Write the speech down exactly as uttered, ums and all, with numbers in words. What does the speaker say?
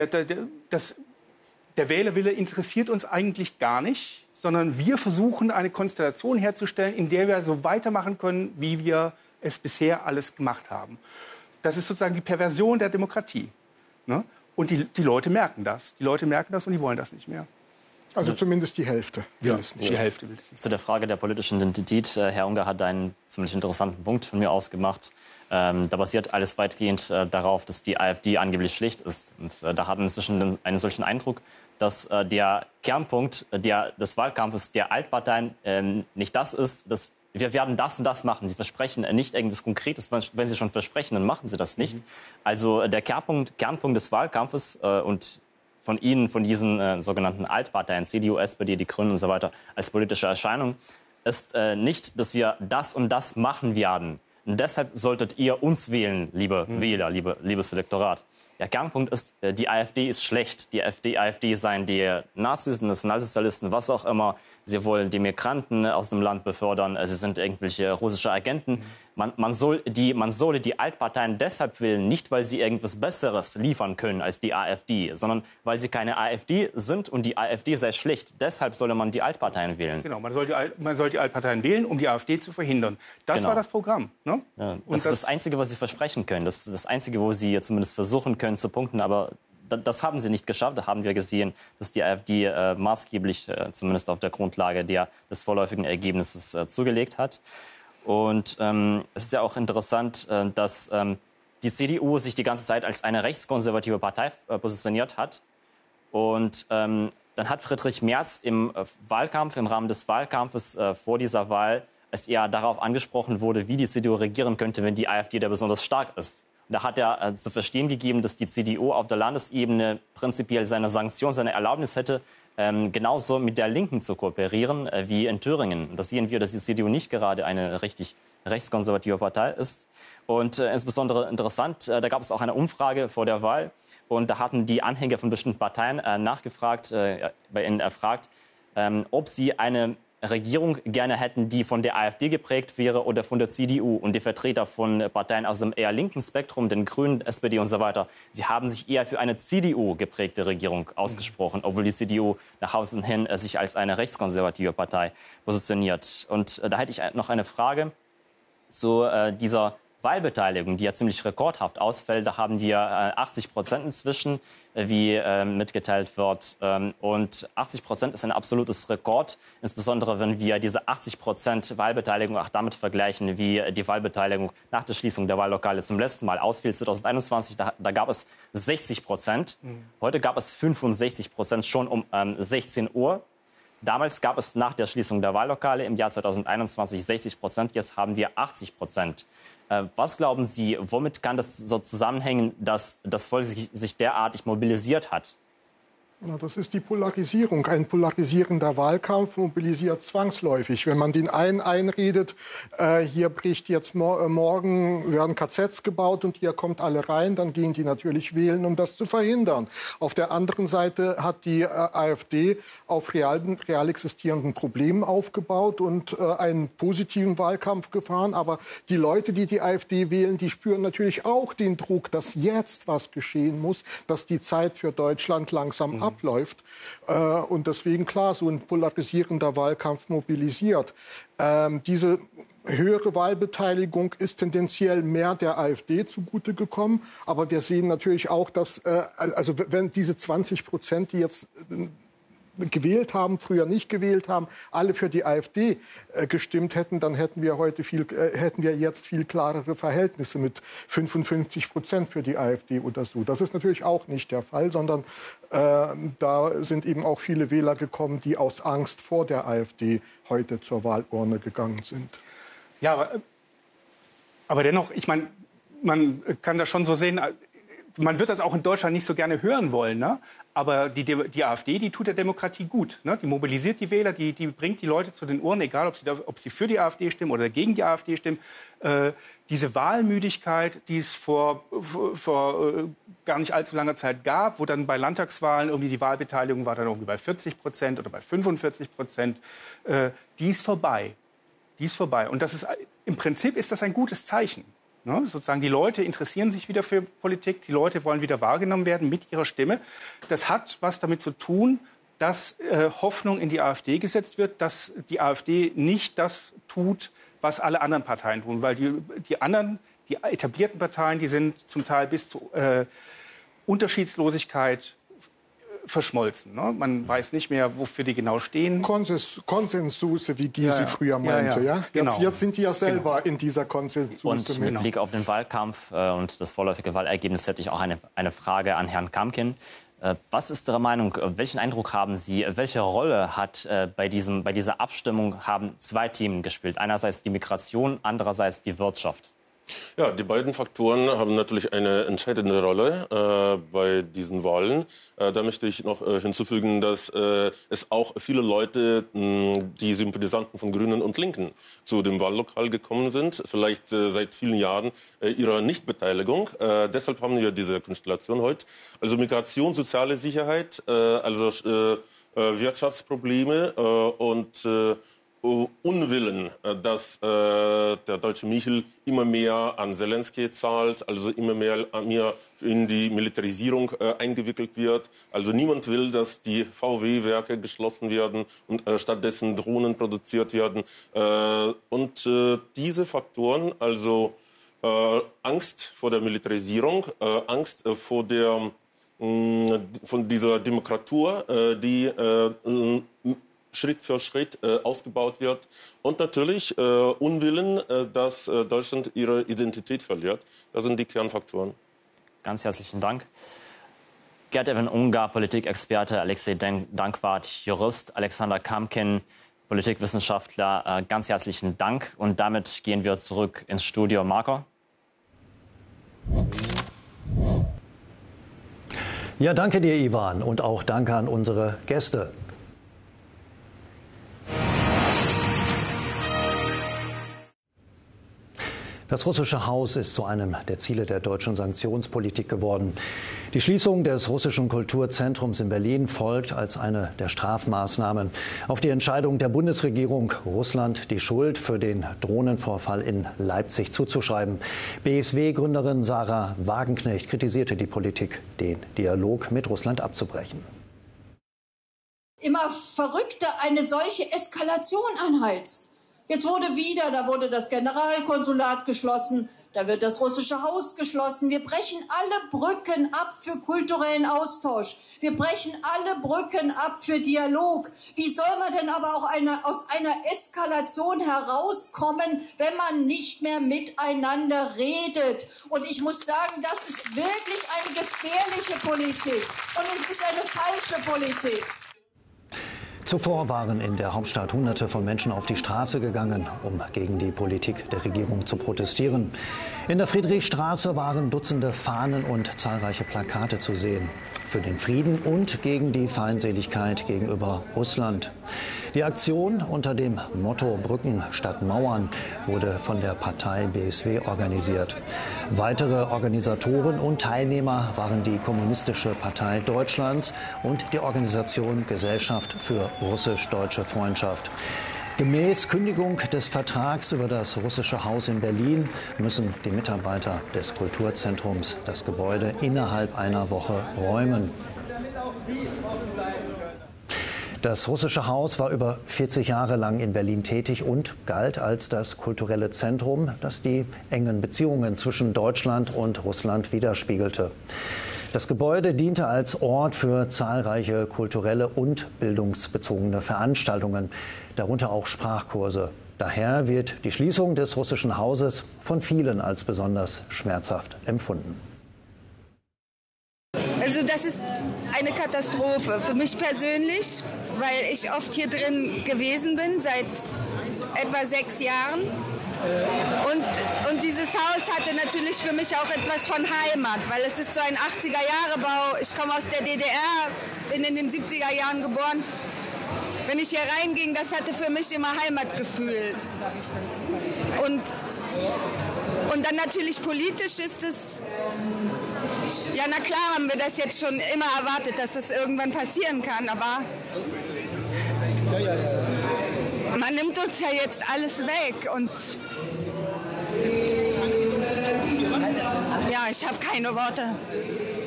Das, der Wählerwille interessiert uns eigentlich gar nicht, sondern wir versuchen, eine Konstellation herzustellen, in der wir so weitermachen können, wie wir es bisher alles gemacht haben. Das ist sozusagen die Perversion der Demokratie. Ne? Und die, die Leute merken das. Die Leute merken das und die wollen das nicht mehr. Also zumindest die Hälfte will ja, es nicht. Die Hälfte will es nicht. Zu der Frage der politischen Identität. Äh, Herr Unger hat einen ziemlich interessanten Punkt von mir ausgemacht. Ähm, da basiert alles weitgehend äh, darauf, dass die AfD angeblich schlicht ist. Und äh, da hat man inzwischen einen solchen Eindruck, dass äh, der Kernpunkt äh, der, des Wahlkampfes der Altparteien äh, nicht das ist, dass wir werden das und das machen. Sie versprechen äh, nicht irgendwas Konkretes. Wenn sie schon versprechen, dann machen sie das nicht. Mhm. Also äh, der Kernpunkt, Kernpunkt des Wahlkampfes äh, und von Ihnen, von diesen äh, sogenannten Altparteien, C D U, S P D, die Grünen und so weiter, als politische Erscheinung, ist äh, nicht, dass wir das und das machen werden. Und deshalb solltet ihr uns wählen, liebe mhm. Wähler, liebe, liebes Elektorat. Der Kernpunkt ist, äh, die AfD ist schlecht. Die AfD, AfD seien die Nazis, Nationalsozialisten, was auch immer. Sie wollen die Migranten aus dem Land befördern. Sie sind irgendwelche russische Agenten. Mhm. Man, man, soll die, man solle die Altparteien deshalb wählen, nicht weil sie irgendwas Besseres liefern können als die AfD, sondern weil sie keine AfD sind und die AfD sei schlecht. Deshalb solle man die Altparteien wählen. Genau, man soll die, man soll die Altparteien wählen, um die AfD zu verhindern. Das genau. war das Programm. Ne? Ja, das ist das, das Einzige, was sie versprechen können. Das ist das Einzige, wo sie zumindest versuchen können zu punkten. Aber das haben sie nicht geschafft. Da haben wir gesehen, dass die AfD äh, maßgeblich, äh, zumindest auf der Grundlage der, des vorläufigen Ergebnisses, äh, zugelegt hat. Und ähm, es ist ja auch interessant, äh, dass ähm, die C D U sich die ganze Zeit als eine rechtskonservative Partei äh, positioniert hat. Und ähm, dann hat Friedrich Merz im äh, Wahlkampf, im Rahmen des Wahlkampfes äh, vor dieser Wahl, als er darauf angesprochen wurde, wie die C D U regieren könnte, wenn die AfD da besonders stark ist. Da hat er äh, zu verstehen gegeben, dass die C D U auf der Landesebene prinzipiell seine Sanktion, seine Erlaubnis hätte, ähm, genauso mit der Linken zu kooperieren äh, wie in Thüringen. Da sehen wir, dass die C D U nicht gerade eine richtig rechtskonservative Partei ist. Und äh, insbesondere interessant, äh, da gab es auch eine Umfrage vor der Wahl. Und da hatten die Anhänger von bestimmten Parteien äh, nachgefragt, äh, bei ihnen erfragt, ähm, ob sie eine Regierung gerne hätten, die von der AfD geprägt wäre oder von der C D U. Und die Vertreter von Parteien aus dem eher linken Spektrum, den Grünen, S P D und so weiter, sie haben sich eher für eine C D U geprägte Regierung ausgesprochen, obwohl die C D U nach außen hin äh, sich als eine rechtskonservative Partei positioniert. Und äh, da hätte ich noch eine Frage zu äh, dieser Wahlbeteiligung, die ja ziemlich rekordhaft ausfällt. Da haben wir äh, achtzig Prozent inzwischen, äh, wie äh, mitgeteilt wird. Ähm, und achtzig Prozent ist ein absolutes Rekord, insbesondere wenn wir diese achtzig Prozent Wahlbeteiligung auch damit vergleichen, wie die Wahlbeteiligung nach der Schließung der Wahllokale zum letzten Mal ausfiel. zwanzig einundzwanzig, da, da gab es sechzig Prozent. Mhm. Heute gab es fünfundsechzig Prozent schon um ähm, sechzehn Uhr. Damals gab es nach der Schließung der Wahllokale im Jahr zwanzig einundzwanzig sechzig Prozent. Jetzt haben wir achtzig Prozent. Was glauben Sie, womit kann das so zusammenhängen, dass das Volk sich, sich derartig mobilisiert hat? Na, das ist die Polarisierung. Ein polarisierender Wahlkampf mobilisiert zwangsläufig. Wenn man den einen einredet, äh, hier bricht jetzt mor morgen, werden K Zs gebaut und hier kommt alle rein, dann gehen die natürlich wählen, um das zu verhindern. Auf der anderen Seite hat die äh, AfD auf real, real existierenden Problemen aufgebaut und äh, einen positiven Wahlkampf gefahren. Aber die Leute, die die AfD wählen, die spüren natürlich auch den Druck, dass jetzt was geschehen muss, dass die Zeit für Deutschland langsam mhm. abläuft. Äh, und deswegen, klar, so ein polarisierender Wahlkampf mobilisiert. Ähm, diese höhere Wahlbeteiligung ist tendenziell mehr der AfD zugute gekommen. Aber wir sehen natürlich auch, dass, äh, also wenn diese zwanzig Prozent, die jetzt äh, gewählt haben, früher nicht gewählt haben, alle für die AfD äh, gestimmt hätten, dann hätten wir heute viel, äh, hätten wir jetzt viel klarere Verhältnisse mit fünfundfünfzig Prozent für die AfD oder so. Das ist natürlich auch nicht der Fall, sondern äh, da sind eben auch viele Wähler gekommen, die aus Angst vor der AfD heute zur Wahlurne gegangen sind. Ja, aber, aber dennoch, ich meine, man kann das schon so sehen. Man wird das auch in Deutschland nicht so gerne hören wollen, ne? Aber die, die AfD, die tut der Demokratie gut. Ne? Die mobilisiert die Wähler, die, die bringt die Leute zu den Urnen, egal ob sie, da, ob sie für die AfD stimmen oder gegen die AfD stimmen. Äh, diese Wahlmüdigkeit, die es vor, vor, vor äh, gar nicht allzu langer Zeit gab, wo dann bei Landtagswahlen irgendwie die Wahlbeteiligung war dann irgendwie bei vierzig Prozent oder bei fünfundvierzig Prozent, äh, die ist vorbei. Die ist vorbei. Und das ist, im Prinzip ist das ein gutes Zeichen. Ne? Sozusagen die Leute interessieren sich wieder für Politik, die Leute wollen wieder wahrgenommen werden mit ihrer Stimme. Das hat was damit zu tun, dass äh, Hoffnung in die AfD gesetzt wird, dass die AfD nicht das tut, was alle anderen Parteien tun. Weil die, die anderen, die etablierten Parteien, die sind zum Teil bis zu äh, Unterschiedslosigkeit verschmolzen. Ne? Man weiß nicht mehr, wofür die genau stehen. Konsens, Konsensuse, wie Gysi ja, ja. früher meinte. Ja, ja. Ja? Genau. Jetzt, jetzt sind die ja selber genau. in dieser Konsensuse. Und mit Blick auf den Wahlkampf äh, und das vorläufige Wahlergebnis hätte ich auch eine, eine Frage an Herrn Kamkin. Äh, was ist Ihre Meinung? Welchen Eindruck haben Sie? Welche Rolle hat äh, bei, diesem, bei dieser Abstimmung haben zwei Themen gespielt? Einerseits die Migration, andererseits die Wirtschaft. Ja, die beiden Faktoren haben natürlich eine entscheidende Rolle äh, bei diesen Wahlen. Äh, da möchte ich noch äh, hinzufügen, dass äh, es auch viele Leute, mh, die Sympathisanten von Grünen und Linken, zu dem Wahllokal gekommen sind, vielleicht äh, seit vielen Jahren äh, ihrer Nichtbeteiligung. Äh, deshalb haben wir diese Konstellation heute. Also Migration, soziale Sicherheit, äh, also äh, Wirtschaftsprobleme äh, und äh, Unwillen, dass äh, der deutsche Michel immer mehr an Zelensky zahlt, also immer mehr, mehr in die Militarisierung äh, eingewickelt wird. Also niemand will, dass die V W-Werke geschlossen werden und äh, stattdessen Drohnen produziert werden. Äh, und äh, diese Faktoren, also äh, Angst vor der Militarisierung, äh, Angst äh, vor der mh, von dieser Demokratur, äh, die äh, Schritt für Schritt äh, ausgebaut wird. Und natürlich äh, Unwillen, äh, dass äh, Deutschland ihre Identität verliert. Das sind die Kernfaktoren. Ganz herzlichen Dank. Gerd Evan Ungar, Politikexperte, Alexei Dankwart, Jurist, Alexander Kamkin, Politikwissenschaftler. Äh, ganz herzlichen Dank. Und damit gehen wir zurück ins Studio. Marco? Ja, danke dir, Ivan. Und auch danke an unsere Gäste. Das russische Haus ist zu einem der Ziele der deutschen Sanktionspolitik geworden. Die Schließung des russischen Kulturzentrums in Berlin folgt als eine der Strafmaßnahmen auf die Entscheidung der Bundesregierung, Russland die Schuld für den Drohnenvorfall in Leipzig zuzuschreiben. B S W-Gründerin Sarah Wagenknecht kritisierte die Politik, den Dialog mit Russland abzubrechen. Immer verrückter eine solche Eskalation anheizt. Jetzt wurde wieder, da wurde das Generalkonsulat geschlossen, da wird das russische Haus geschlossen. Wir brechen alle Brücken ab für kulturellen Austausch. Wir brechen alle Brücken ab für Dialog. Wie soll man denn aber auch eine, aus einer Eskalation herauskommen, wenn man nicht mehr miteinander redet? Und ich muss sagen, das ist wirklich eine gefährliche Politik. Und es ist eine falsche Politik. Zuvor waren in der Hauptstadt Hunderte von Menschen auf die Straße gegangen, um gegen die Politik der Regierung zu protestieren. In der Friedrichstraße waren Dutzende Fahnen und zahlreiche Plakate zu sehen. Für den Frieden und gegen die Feindseligkeit gegenüber Russland. Die Aktion unter dem Motto Brücken statt Mauern wurde von der Partei B S W organisiert. Weitere Organisatoren und Teilnehmer waren die Kommunistische Partei Deutschlands und die Organisation Gesellschaft für russisch-deutsche Freundschaft. Gemäß Kündigung des Vertrags über das russische Haus in Berlin müssen die Mitarbeiter des Kulturzentrums das Gebäude innerhalb einer Woche räumen. Das russische Haus war über vierzig Jahre lang in Berlin tätig und galt als das kulturelle Zentrum, das die engen Beziehungen zwischen Deutschland und Russland widerspiegelte. Das Gebäude diente als Ort für zahlreiche kulturelle und bildungsbezogene Veranstaltungen, darunter auch Sprachkurse. Daher wird die Schließung des russischen Hauses von vielen als besonders schmerzhaft empfunden. Also das ist eine Katastrophe für mich persönlich, weil ich oft hier drin gewesen bin, seit etwa sechs Jahren. Und, und dieses Haus hatte natürlich für mich auch etwas von Heimat, weil es ist so ein achtziger-Jahre-Bau. Ich komme aus der D D R, bin in den siebziger Jahren geboren. Wenn ich hier reinging, das hatte für mich immer Heimatgefühl. Und, und dann natürlich politisch ist es, ja na klar haben wir das jetzt schon immer erwartet, dass das irgendwann passieren kann, aber man nimmt uns ja jetzt alles weg und Ja, ich habe keine Worte.